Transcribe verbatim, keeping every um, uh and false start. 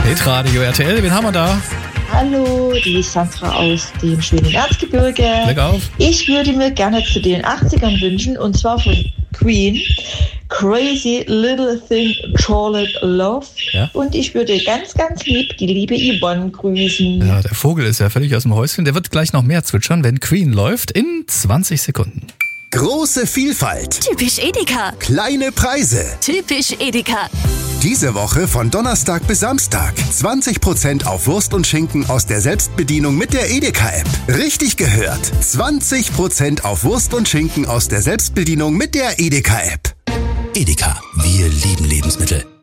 Hitradio R T L, wen haben wir da? Hallo, die Sandra aus dem schönen Erzgebirge. Blick auf. Ich würde mir gerne zu den achtzigern wünschen, und zwar von Queen, Crazy Little Thing Called Love. Ja? Und ich würde ganz, ganz lieb die liebe Yvonne grüßen. Ja, der Vogel ist ja völlig aus dem Häuschen. Der wird gleich noch mehr zwitschern, wenn Queen läuft in zwanzig Sekunden. Große Vielfalt. Typisch Edeka. Kleine Preise. Typisch Edeka. Diese Woche von Donnerstag bis Samstag. zwanzig Prozent auf Wurst und Schinken aus der Selbstbedienung mit der Edeka-App. Richtig gehört. zwanzig Prozent auf Wurst und Schinken aus der Selbstbedienung mit der Edeka-App. Edeka, wir lieben Lebensmittel.